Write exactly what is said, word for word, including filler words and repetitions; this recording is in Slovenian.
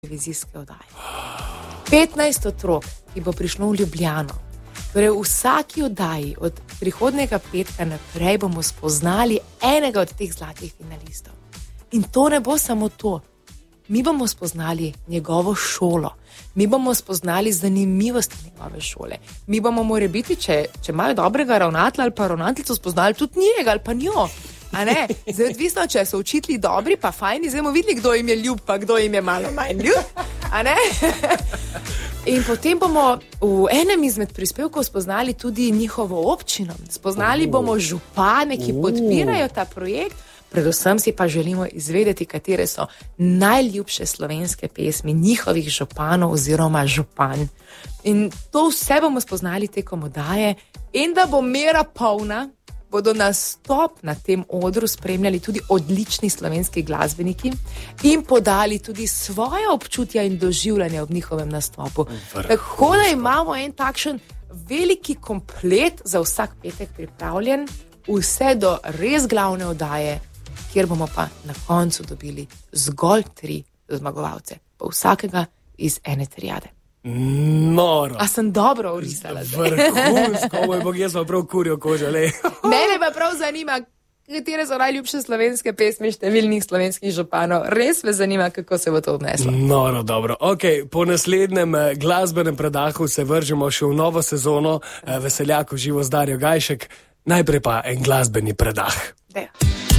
televizijske oddaje. petnajst otrok, ki bo prišlo v Ljubljano. Torej, v vsaki oddaji od prihodnega petka naprej bomo spoznali enega od teh zlatih finalistov. In to ne bo samo to. Mi bomo spoznali njegovo šolo. Mi bomo spoznali zanimivosti njegove šole. Mi bomo more biti, če, če imajo dobrega ravnatelja ali pa ravnateljico, spoznali tudi njega ali pa njo. A ne? Zdaj, odvisno, če so učitelji dobri, pa fajni, zdaj bomo videli, kdo jim je ljub, pa kdo jim je malo manj ljub. A ne? In potem bomo v enem izmed prispevkov spoznali tudi njihovo občino. Spoznali bomo župane, ki podpirajo ta projekt. Predvsem si pa želimo izvedeti, katere so najljubše slovenske pesmi njihovih županov oziroma županj. In to vse bomo spoznali tekom oddaje. In da bo mera polna, bodo nastop na tem odru spremljali tudi odlični slovenski glasbeniki in podali tudi svoje občutja in doživljanja ob njihovem nastopu. Tako da imamo en takšen veliki komplet za vsak petek pripravljen, vse do res glavne oddaje, kjer bomo pa na koncu dobili zgolj tri zmagovalce, pa vsakega iz ene triade. Noro. A sem dobro orisala? Vrhunsko, moj bog, jaz pa prav kurjo kožo, le. Mene pa prav zanima, katere so najljubše slovenske pesmi številnih slovenskih županov. Res me zanima, kako se bo to odneslo. Noro, dobro. Ok, po naslednjem glasbenem predahu se vržemo še v novo sezono Veseljako živo z Darjo Gajšek. Najprej pa en glasbeni predah. Dejo.